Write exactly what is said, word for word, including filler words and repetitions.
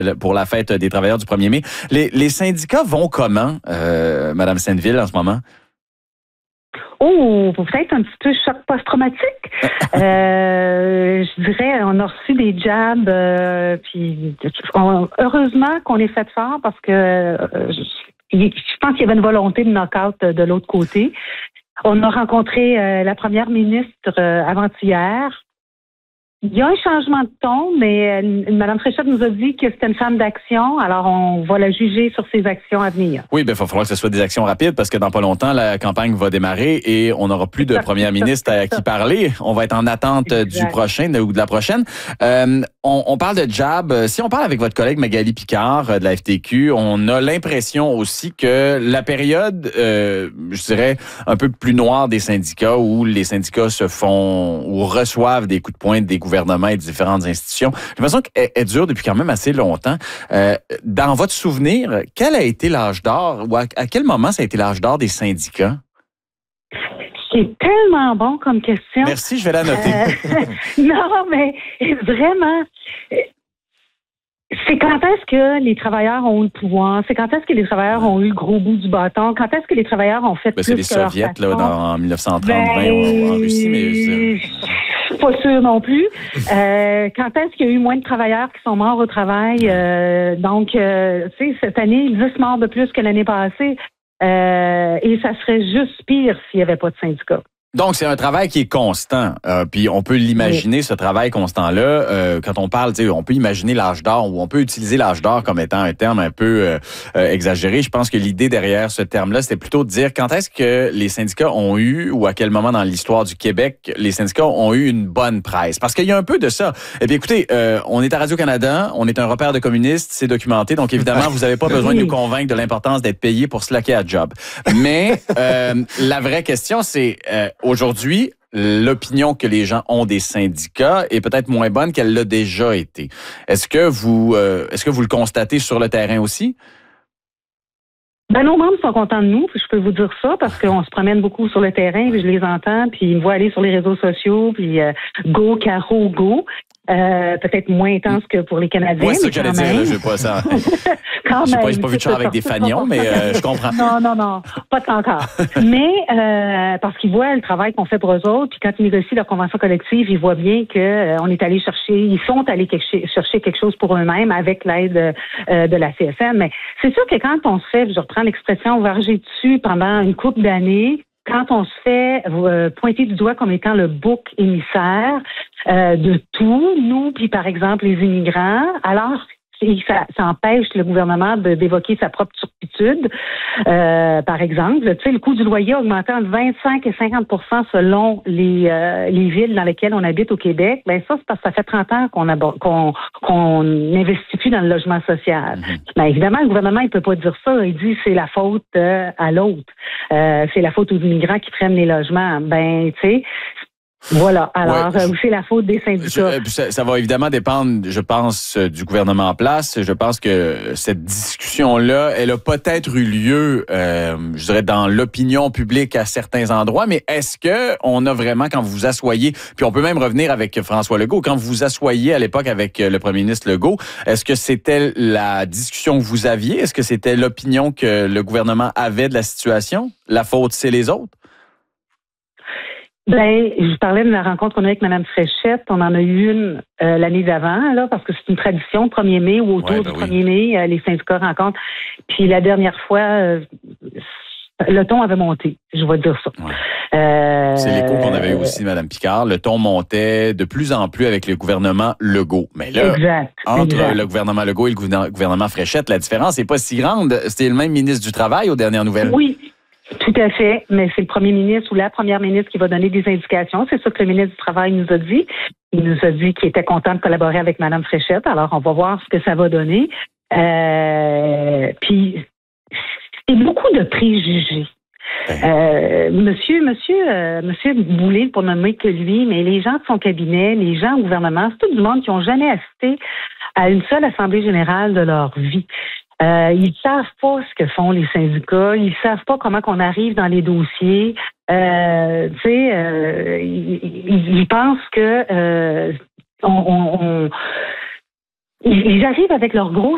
pour la fête des travailleurs du premier mai. Les, les syndicats vont comment, euh, Madame Sainte-Ville, en ce moment? Oh, peut-être un petit peu choc post-traumatique. euh, je dirais, on a reçu des jabs, euh, puis on, heureusement qu'on est fait fort parce que euh, je, je pense qu'il y avait une volonté de knock-out de l'autre côté. On a rencontré euh, la première ministre euh, avant-hier. Il y a un changement de ton, mais euh, Mme Fréchette nous a dit que c'était une femme d'action, alors on va la juger sur ses actions à venir. Oui, bien, il va falloir que ce soit des actions rapides parce que dans pas longtemps, la campagne va démarrer et on n'aura plus de première ministre à qui parler. On va être en attente exact. du prochain ou de la prochaine. Euh, on, on parle de jab. Si on parle avec votre collègue Magali Picard de la F T Q, on a l'impression aussi que la période, euh, je dirais, un peu plus noire des syndicats où les syndicats se font ou reçoivent des coups de poing des gouvernements et de différentes institutions. J'ai l'impression qu'elle dure depuis quand même assez longtemps. Euh, dans votre souvenir, quel a été l'âge d'or ou à, à quel moment ça a été l'âge d'or des syndicats? C'est tellement bon comme question. Merci, je vais la noter. Euh, non, mais vraiment... C'est quand est-ce que les travailleurs ont eu le pouvoir? C'est quand est-ce que les travailleurs ont eu le gros bout du bâton? Quand est-ce que les travailleurs ont fait ben, plus c'est les que leur Soviets, là, dans, en dix-neuf cent trente ben, en, en Russie, mais... Je suis pas sûre non plus. euh, quand est-ce qu'il y a eu moins de travailleurs qui sont morts au travail? Euh, donc, euh, tu sais, cette année, dix morts de plus que l'année passée. Euh, et ça serait juste pire s'il n'y avait pas de syndicats. Donc, c'est un travail qui est constant. Euh, puis, on peut l'imaginer, oui. ce travail constant-là. Euh, quand on parle, tu sais, on peut imaginer l'âge d'or ou on peut utiliser l'âge d'or comme étant un terme un peu euh, euh, exagéré. Je pense que l'idée derrière ce terme-là, c'était plutôt de dire quand est-ce que les syndicats ont eu ou à quel moment dans l'histoire du Québec, les syndicats ont eu une bonne presse. Parce qu'il y a un peu de ça. Eh bien, écoutez, euh, on est à Radio-Canada, on est un repère de communistes, c'est documenté. Donc, évidemment, vous n'avez pas besoin de nous convaincre de l'importance d'être payé pour slacker à job. Mais euh, la vraie question, c'est... Euh, aujourd'hui, l'opinion que les gens ont des syndicats est peut-être moins bonne qu'elle l'a déjà été. Est-ce que vous, euh, est-ce que vous le constatez sur le terrain aussi? Ben, nos membres sont contents de nous, puis je peux vous dire ça, parce qu'on se promène beaucoup sur le terrain, puis je les entends, puis ils me voient aller sur les réseaux sociaux, puis euh, go, Caro, go. Euh, peut-être moins intense que pour les Canadiens. Oui, c'est ça que j'allais dire. Là, je n'ai pas ça. Quand j'ai même, pas, j'ai pas vu de char avec des fanions, mais euh, je comprends. Non, non, non. Pas tant encore. mais euh, parce qu'ils voient le travail qu'on fait pour eux autres, puis quand ils négocient leur convention collective, ils voient bien que euh, on est allé chercher, ils sont allés quelque, chercher quelque chose pour eux-mêmes avec l'aide euh, de la C F M. Mais c'est sûr que quand on se fait, je reprends l'expression, varger dessus pendant une couple d'années, quand on se fait euh, pointer du doigt comme étant le bouc émissaire euh, de tout, nous, puis par exemple les immigrants, alors ça, ça empêche le gouvernement de, d'évoquer sa propre turpitude. Euh, par exemple, tu sais, le coût du loyer a augmenté entre vingt-cinq et cinquante pour cent selon les, euh, les villes dans lesquelles on habite au Québec. Ben ça, c'est parce que ça fait trente ans qu'on aborde, qu'on, qu'on n'investit plus dans le logement social. Mm-hmm. Ben évidemment, le gouvernement, il peut pas dire ça. Il dit c'est la faute euh, à l'autre. Euh, c'est la faute aux immigrants qui prennent les logements. Ben, tu sais, voilà. Alors, ouais, euh, c'est la faute des syndicats. Je, ça, ça va évidemment dépendre, je pense, du gouvernement en place. Je pense que cette discussion-là, elle a peut-être eu lieu, euh, je dirais, dans l'opinion publique à certains endroits, mais est-ce que on a vraiment, quand vous vous asseyez, puis on peut même revenir avec François Legault, quand vous vous asseyez à l'époque avec le premier ministre Legault, est-ce que c'était la discussion que vous aviez? Est-ce que c'était l'opinion que le gouvernement avait de la situation? La faute, c'est les autres? Ben, je parlais de la rencontre qu'on a avec Mme Fréchette. On en a eu une euh, l'année d'avant, là, parce que c'est une tradition, le premier mai ou autour ouais, ben du premier oui. mai, euh, les syndicats rencontrent. Puis la dernière fois, euh, le ton avait monté, je vais dire ça. Ouais. Euh, c'est l'écho qu'on avait eu aussi, Mme Picard. Le ton montait de plus en plus avec le gouvernement Legault. Mais là, exact, entre exact. le gouvernement Legault et le gouvernement Fréchette, la différence n'est pas si grande. C'était le même ministre du Travail aux dernières nouvelles. Oui. Tout à fait, mais c'est le premier ministre ou la première ministre qui va donner des indications. C'est ça que le ministre du Travail nous a dit. Il nous a dit qu'il était content de collaborer avec Mme Fréchette. Alors, on va voir ce que ça va donner. Euh, puis, c'est beaucoup de préjugés. Euh, monsieur, monsieur, euh, monsieur Boulay, pour nommer que lui, mais les gens de son cabinet, les gens au gouvernement, c'est tout le monde qui n'ont jamais assisté à une seule assemblée générale de leur vie. Euh, ils savent pas ce que font les syndicats, ils savent pas comment qu'on arrive dans les dossiers. Euh, tu sais, euh, ils, ils, ils pensent que euh, on, on, on, ils arrivent avec leur gros